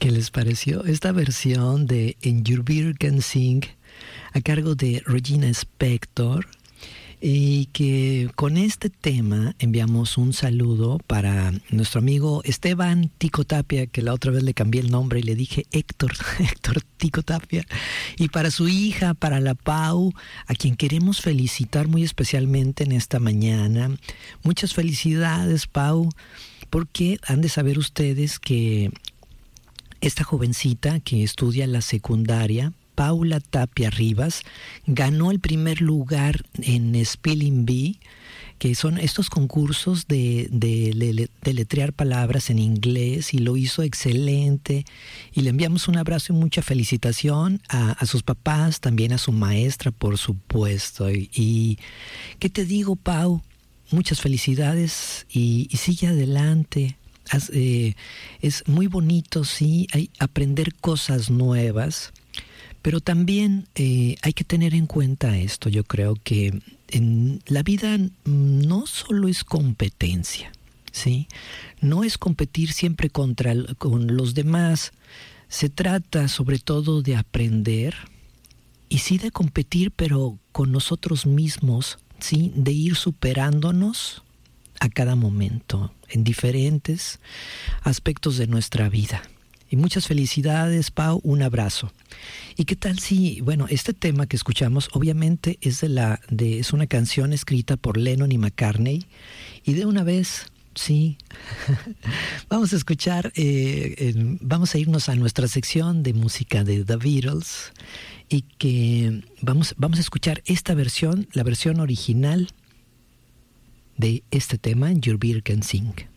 ¿Qué les pareció esta versión de En Your Beer Can Sing a cargo de Regina Spektor? Y que con este tema enviamos un saludo para nuestro amigo Esteban Tico Tapia, que la otra vez le cambié el nombre y le dije Héctor Tico Tapia, y para su hija, para la Pau, a quien queremos felicitar muy especialmente en esta mañana. Muchas felicidades, Pau, porque han de saber ustedes que esta jovencita que estudia la secundaria, Paula Tapia Rivas, ganó el primer lugar en Spelling Bee, que son estos concursos de deletrear palabras en inglés, y lo hizo excelente. Y le enviamos un abrazo y mucha felicitación a sus papás, también a su maestra, por supuesto. Y ¿qué te digo, Pau? Muchas felicidades y sigue adelante. Es muy bonito, sí, aprender cosas nuevas. Pero también hay que tener en cuenta esto. Yo creo que en la vida no solo es competencia, ¿sí? No es competir siempre con los demás. Se trata sobre todo de aprender y sí de competir, pero con nosotros mismos, ¿sí? De ir superándonos a cada momento en diferentes aspectos de nuestra vida. Y muchas felicidades, Pau, un abrazo. ¿Y qué tal si, bueno, este tema que escuchamos obviamente es es una canción escrita por Lennon y McCartney, y de una vez, sí, vamos a escuchar, vamos a irnos a nuestra sección de música de The Beatles, y que vamos a escuchar esta versión, la versión original de este tema, Your Beer Can Sing.